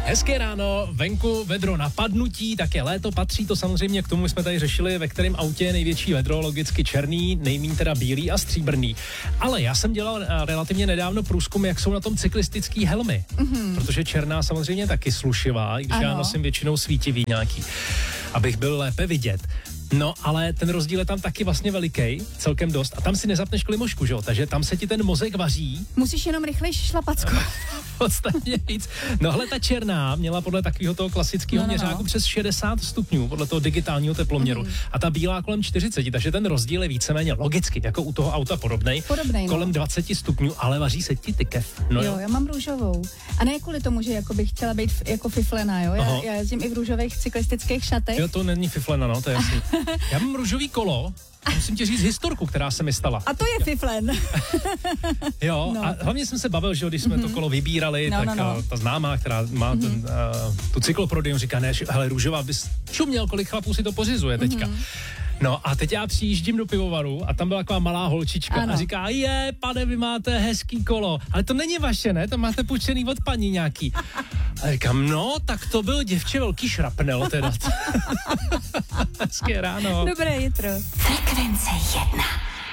Hezké ráno, venku vedro na padnutí, také léto, patří to samozřejmě k tomu, jsme tady řešili, ve kterém autě je největší vedro, logicky černý, nejmíň teda bílý a stříbrný. Ale já jsem dělal relativně nedávno průzkum, jak jsou na tom cyklistický helmy, protože černá samozřejmě taky slušivá, i když já nosím většinou svítivý nějaký, abych byl lépe vidět. No, ale ten rozdíl je tam taky vlastně veliký, celkem dost. A tam si nezapneš klimošku, že jo? Takže tam se ti ten mozek vaří. Musíš jenom rychlejší šlapacko. Podstatně víc. No, hle, ta černá měla podle takového toho klasického měřáku přes 60 stupňů, podle toho digitálního teploměru. A ta bílá kolem 40, takže ten rozdíl je víceméně logicky, jako u toho auta podobnej kolem 20 stupňů, ale vaří se ti ty kev. No jo, já mám růžovou. A ne kvůli tomu, že jako bych chtěla být jako fiflena, jo? Já jezdím i v růžových cyklistických šatech. Jo, to není fiflena, no, to je jasný. Já mám růžový kolo, musím ti říct historku, která se mi stala. A to je fiflen. Jo, a hlavně jsem se bavil, že když jsme to kolo vybírali, ta známá, která má tu cykloprodejnu, říká, ne, hele, růžová, bys čuměl, kolik chlapů si to pořizuje teďka. No a teď já přijíždím do pivovaru a tam byla taková malá holčička a říká, pane, vy máte hezký kolo, ale to není vaše, ne? To máte půjčený od paní nějaký. A říkám, no, tak to byl děvče velký šrapnel teda. Hezké ráno. Dobré jitro. Frekvence 1.